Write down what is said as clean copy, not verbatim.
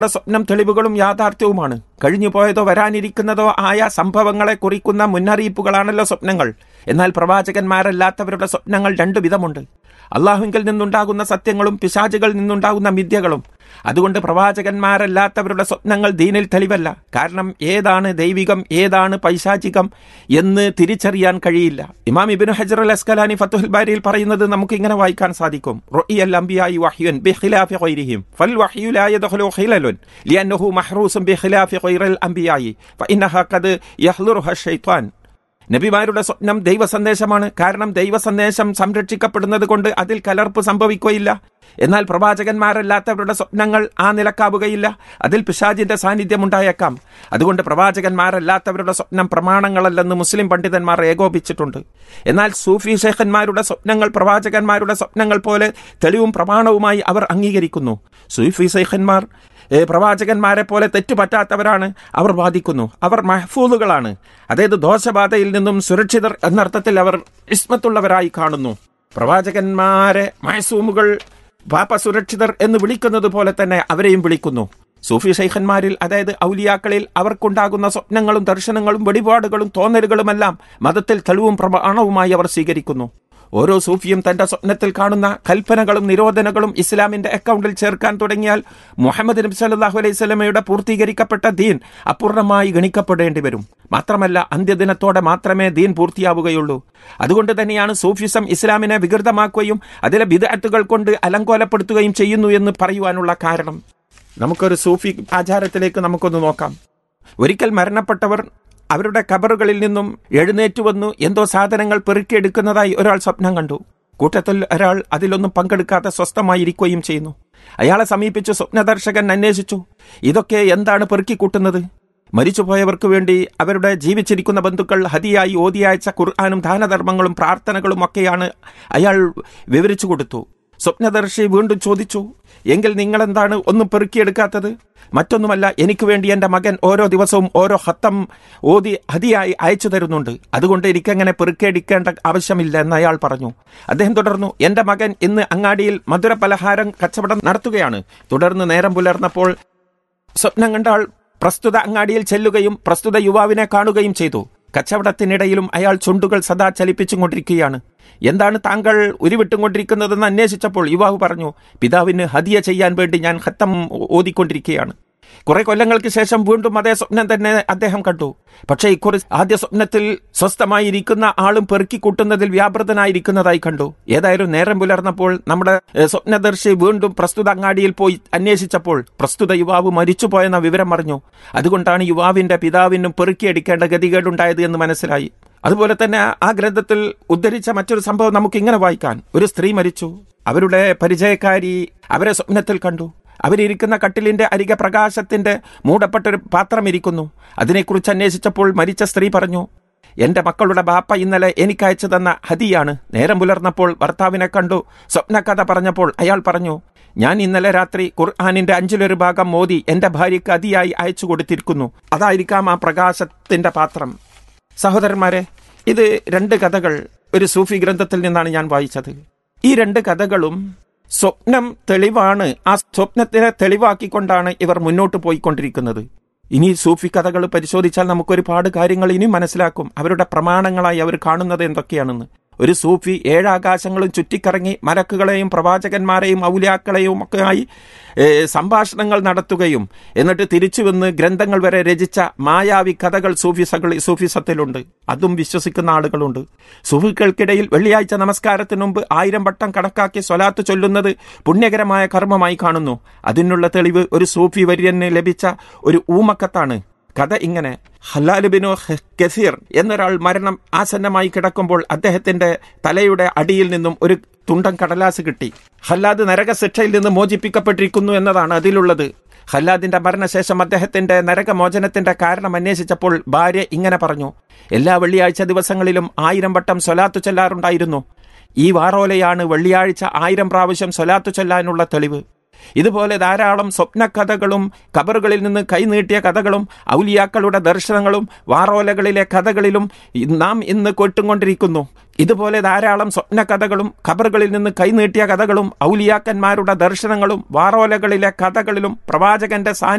സ്വപ്നം തെളിവുകളും യാഥാർത്ഥ്യവുമാണ്. കഴിഞ്ഞു പോയതോ വരാനിരിക്കുന്നതോ ആയ സംഭവങ്ങളെ കുറിക്കുന്ന മുന്നറിയിപ്പുകളാണല്ലോ സ്വപ്നങ്ങൾ. എന്നാൽ പ്രവാചകന്മാരല്ലാത്തവരുടെ സ്വപ്നങ്ങൾ രണ്ടു വിധമുണ്ട്. അള്ളാഹുവിൽ നിന്നുണ്ടാകുന്ന സത്യങ്ങളും പിശാചുകളിൽ നിന്നുണ്ടാകുന്ന മിഥ്യകളും. അതുകൊണ്ട് പ്രവാചകന്മാരല്ലാത്തവരുടെ സ്വപ്നങ്ങൾ ദീനിൽ തെളിവല്ല. കാരണം ഏതാണ് ദൈവികം ഏതാണ് പൈശാചികം എന്ന് തിരിച്ചറിയാൻ കഴിയില്ല. ഇമാം ഇബ്നു ഹജർ അൽ അസ്കലാനി ഫത്ഹുൽ ബാരിയിൽ പറയുന്നത് നമുക്ക് ഇങ്ങനെ വായിക്കാൻ സാധിക്കും. റുഇയൽ അംബിയാഇ വഹ്യുൻ ബിഖിലാഫി ഗൈരിഹിം ഫൽ വഹ്യു ലാ യദ്ഖുലു ഖിലലുൻ ലിഅന്നഹു മഹ്റൂസുൻ ബിഖിലാഫി ഗൈറിൽ അംബിയാഇ ഫഇന്നഹ ഖദ് യഹ്ലുറുഹ ശൈത്വാൻ. നബിമാരുടെ സ്വപ്നം ദൈവ സന്ദേശമാണ്. കാരണം ദൈവ സന്ദേശം സംരക്ഷിക്കപ്പെടുന്നത് കൊണ്ട് അതിൽ കലർപ്പ് സംഭവിക്കുകയില്ല. എന്നാൽ പ്രവാചകന്മാരല്ലാത്തവരുടെ സ്വപ്നങ്ങൾ ആ നിലക്കാവുകയില്ല. അതിൽ പിശാചിന്റെ സാന്നിധ്യം ഉണ്ടായേക്കാം. അതുകൊണ്ട് പ്രവാചകന്മാരല്ലാത്തവരുടെ സ്വപ്നം പ്രമാണങ്ങളല്ലെന്ന് മുസ്ലിം പണ്ഡിതന്മാർ ഏകോപിച്ചിട്ടുണ്ട്. എന്നാൽ സൂഫി ശൈഖന്മാരുടെ സ്വപ്നങ്ങൾ പ്രവാചകന്മാരുടെ സ്വപ്നങ്ങൾ പോലെ തെളിവും പ്രമാണവുമായി അവർ അംഗീകരിക്കുന്നു. സൂഫി ശൈഖന്മാർ പ്രവാചകന്മാരെ പോലെ തെറ്റുപറ്റാത്തവരാണ്. അവർ വാദിക്കുന്നു അവർ മഹ്ഫൂദുകളാണ്, അതായത് ദോഷബാധയിൽ നിന്നും സുരക്ഷിതർ എന്നർത്ഥത്തിൽ അവർ ഇസ്മത്തുള്ളവരായി കാണുന്നു. പ്രവാചകന്മാരെ മഹ്സൂമുകൾ, പാപ സുരക്ഷിതർ എന്ന് വിളിക്കുന്നത് പോലെ തന്നെ അവരെയും വിളിക്കുന്നു. സൂഫി ശൈഖന്മാരിൽ, അതായത് ഔലിയാക്കളിൽ അവർക്കുണ്ടാകുന്ന സ്വപ്നങ്ങളും ദർശനങ്ങളും വെളിപാടുകളും തോന്നലുകളുമെല്ലാം മതത്തിൽ തെളിവും പ്രമാണവുമായി അവർ സ്വീകരിക്കുന്നു. ഓരോ സൂഫിയും തന്റെ സ്വപ്നത്തിൽ കാണുന്ന കൽപ്പനകളും നിരോധനകളും ഇസ്ലാമിന്റെ അക്കൗണ്ടിൽ ചേർക്കാൻ തുടങ്ങിയാൽ മുഹമ്മദ് നബി സല്ലല്ലാഹു അലൈഹി വസല്ലമയുടെ പൂർത്തീകരിക്കപ്പെട്ട ദീൻ അപൂർണമായി ഗണിക്കപ്പെടേണ്ടി വരും. മാത്രമല്ല അന്ത്യദിനത്തോടെ മാത്രമേ ദീൻ പൂർത്തിയാവുകയുള്ളൂ. അതുകൊണ്ട് തന്നെയാണ് സൂഫിസം ഇസ്ലാമിനെ വികൃതമാക്കുകയും അതിലെ ബിദ്അത്തുകൾ കൊണ്ട് അലങ്കോലപ്പെടുത്തുകയും ചെയ്യുന്നു എന്ന് പറയുവാനുള്ള കാരണം. നമുക്കൊരു സൂഫി ആചാരത്തിലേക്ക് നമുക്കൊന്ന് നോക്കാം. ഒരിക്കൽ മരണപ്പെട്ടവർ അവരുടെ ഖബറുകളിൽ നിന്നും എഴുന്നേറ്റു വന്നു എന്തോ സാധനങ്ങൾ പെറുക്കിയെടുക്കുന്നതായി ഒരാൾ സ്വപ്നം കണ്ടു. കൂട്ടത്തിൽ ഒരാൾ അതിലൊന്നും പങ്കെടുക്കാതെ സ്വസ്ഥമായിരിക്കുകയും ചെയ്യുന്നു. അയാളെ സമീപിച്ചു സ്വപ്നദർശകൻ അന്വേഷിച്ചു, ഇതൊക്കെ എന്താണ് പെറുക്കിക്കൂട്ടുന്നത്? മരിച്ചുപോയവർക്ക് വേണ്ടി അവരുടെ ജീവിച്ചിരിക്കുന്ന ബന്ധുക്കൾ ഹദിയായി ഓതിയയച്ച ഖുർആനും ദാനധർമ്മങ്ങളും പ്രാർത്ഥനകളും ഒക്കെയാണ് അയാൾ വിവരിച്ചു കൊടുത്തു. സ്വപ്നദർശി വീണ്ടും ചോദിച്ചു, എങ്കിൽ നിങ്ങളെന്താണ് ഒന്നും പെറുക്കിയെടുക്കാത്തത്? മറ്റൊന്നുമല്ല, എനിക്ക് വേണ്ടി എൻ്റെ മകൻ ഓരോ ദിവസവും ഓരോ ഹത്തം ഓതി ഹദിയായി അയച്ചു തരുന്നുണ്ട്. അതുകൊണ്ട് എനിക്കങ്ങനെ പെറുക്കിയെടുക്കേണ്ട ആവശ്യമില്ല എന്ന് അയാൾ പറഞ്ഞു. അദ്ദേഹം തുടർന്നു, എൻ്റെ മകൻ ഇന്ന് അങ്ങാടിയിൽ മധുര പലഹാരം കച്ചവടം നടത്തുകയാണ്. തുടർന്ന് നേരം പുലർന്നപ്പോൾ സ്വപ്നം കണ്ട ആൾ പ്രസ്തുത അങ്ങാടിയിൽ ചെല്ലുകയും പ്രസ്തുത യുവാവിനെ കാണുകയും ചെയ്തു. കച്ചവടത്തിനിടയിലും അയാൾ ചുണ്ടുകൾ സദാ ചലിപ്പിച്ചും കൊണ്ടിരിക്കുകയാണ്. എന്താണ് താങ്കൾ ഉരുവിട്ടുകൊണ്ടിരിക്കുന്നതെന്ന് അന്വേഷിച്ചപ്പോൾ യുവാവ് പറഞ്ഞു, പിതാവിന് ഹദിയ ചെയ്യാൻ വേണ്ടി ഞാൻ ഖത്തം ഓതിക്കൊണ്ടിരിക്കുകയാണ്. കുറെ കൊല്ലങ്ങൾക്ക് ശേഷം വീണ്ടും അതേ സ്വപ്നം തന്നെ അദ്ദേഹം കണ്ടു. പക്ഷേ ഇക്കുറി ആദ്യ സ്വപ്നത്തിൽ സ്വസ്ഥമായിരിക്കുന്ന ആളും പെറുക്കിക്കൂട്ടുന്നതിൽ വ്യാപൃതനായിരിക്കുന്നതായി കണ്ടു. ഏതായാലും നേരം പുലർന്നപ്പോൾ നമ്മുടെ സ്വപ്നദർശി വീണ്ടും പ്രസ്തുത അങ്ങാടിയിൽ പോയി അന്വേഷിച്ചപ്പോൾ പ്രസ്തുത യുവാവ് മരിച്ചുപോയെന്ന വിവരം അറിഞ്ഞു. അതുകൊണ്ടാണ് യുവാവിന്റെ പിതാവിനും പെറുക്കിയടിക്കേണ്ട ഗതികേടുണ്ടായത് എന്ന് മനസ്സിലായി. അതുപോലെ തന്നെ ആ ഗ്രന്ഥത്തിൽ ഉദ്ധരിച്ച മറ്റൊരു സംഭവം നമുക്ക് ഇങ്ങനെ വായിക്കാൻ. ഒരു സ്ത്രീ മരിച്ചു. അവരുടെ പരിചയക്കാരി അവരെ സ്വപ്നത്തിൽ കണ്ടു. അവരിയ്ക്കുന്ന കട്ടിലിന്റെ അരികെ പ്രകാശത്തിന്റെ മൂടപ്പെട്ടൊരു പാത്രം ഇരിക്കുന്നു. അതിനെക്കുറിച്ച് അന്വേഷിച്ചപ്പോൾ മരിച്ച സ്ത്രീ പറഞ്ഞു, എന്റെ മക്കളുടെ ബാപ്പ ഇന്നലെ എനിക്കയച്ചു തന്ന ഹദിയാണ്. നേരം പുലർന്നപ്പോൾ ഭർത്താവിനെ കണ്ടു. സ്വപ്നകഥ പറഞ്ഞപ്പോൾ അയാൾ പറഞ്ഞു, ഞാൻ ഇന്നലെ രാത്രി ഖുർആനിന്റെ 1/5 ഭാഗം മോദി എന്റെ ഭാര്യയ്ക്ക് ഹദിയായി അയച്ചു കൊടുത്തിരിക്കുന്നു. അതായിരിക്കാം ആ പ്രകാശത്തിന്റെ പാത്രം. സഹോദരന്മാരെ, ഇത് 2 കഥകൾ ഒരു സൂഫി ഗ്രന്ഥത്തിൽ നിന്നാണ് ഞാൻ വായിച്ചത്. ഈ 2 കഥകളും സ്വപ്നം തെളിവാണ്. ആ സ്വപ്നത്തിനെ തെളിവാക്കിക്കൊണ്ടാണ് ഇവർ മുന്നോട്ട് പോയിക്കൊണ്ടിരിക്കുന്നത്. ഇനി സൂഫി കഥകൾ പരിശോധിച്ചാൽ നമുക്കൊരുപാട് കാര്യങ്ങൾ ഇനി മനസ്സിലാക്കും. അവരുടെ പ്രമാണങ്ങളായി അവർ കാണുന്നത് എന്തൊക്കെയാണെന്ന്. ഒരു സൂഫി 7 ആകാശങ്ങളും ചുറ്റിക്കറങ്ങി മലക്കുകളെയും പ്രവാചകന്മാരെയും ഔലിയാക്കളെയും ഒക്കെയായി സംഭാഷണങ്ങൾ നടത്തുകയും എന്നിട്ട് തിരിച്ചു വന്ന് ഗ്രന്ഥങ്ങൾ വരെ രചിച്ച മായാവി കഥകൾ സൂഫിസത്തിലുണ്ട്. അതും വിശ്വസിക്കുന്ന ആളുകളുണ്ട്. സൂഫികൾക്കിടയിൽ വെള്ളിയാഴ്ച നമസ്കാരത്തിന് മുമ്പ് 1000 വട്ടം കണക്കാക്കി സ്വലാത്ത് ചൊല്ലുന്നത് പുണ്യകരമായ കർമ്മമായി കാണുന്നു. അതിനുള്ള തെളിവ് ഒരു സൂഫി വര്യന് ലഭിച്ച ഒരു ഊമക്കത്താണ്. കഥ ഇങ്ങനെ: ഹല്ലാൽ ബിനു കസീർ എന്നൊരാൾ മരണം ആസന്നമായി കിടക്കുമ്പോൾ അദ്ദേഹത്തിന്റെ തലയുടെ അടിയിൽ നിന്നും ഒരു തുണ്ടൻ കടലാസ് കിട്ടി. ഹല്ലാദ് നരകശിക്ഷയിൽ നിന്ന് മോചിപ്പിക്കപ്പെട്ടിരിക്കുന്നു എന്നതാണ് അതിലുള്ളത്. ഹല്ലാദിന്റെ മരണശേഷം അദ്ദേഹത്തിന്റെ നരകമോചനത്തിന്റെ കാരണം അന്വേഷിച്ചപ്പോൾ ഭാര്യ ഇങ്ങനെ പറഞ്ഞു, എല്ലാ വെള്ളിയാഴ്ച ദിവസങ്ങളിലും 1000 വട്ടം സ്വലാത്തു ചൊല്ലാറുണ്ടായിരുന്നു. ഈ വാറോലയാണ് വെള്ളിയാഴ്ച 1000 പ്രാവശ്യം സ്വലാത്തു ചൊല്ലാനുള്ള തെളിവ്. ഇതുപോലെ ധാരാളം സ്വപ്നകഥകളും ഖബറുകളിൽ നിന്ന് കൈനീട്ടിയ കഥകളും ഔലിയാക്കളുടെ ദർശനങ്ങളും വാറോലകളിലെ കഥകളിലും നാം ഇന്ന് കേട്ടുകൊണ്ടിരിക്കുന്നു. ഇതുപോലെ ധാരാളം സ്വപ്നകഥകളും ഖബറുകളിൽ നിന്ന് കൈനീട്ടിയ കഥകളും ഔലിയാക്കന്മാരുടെ ദർശനങ്ങളും വാറോലകളിലെ കഥകളിലും പ്രവാചകന്റെ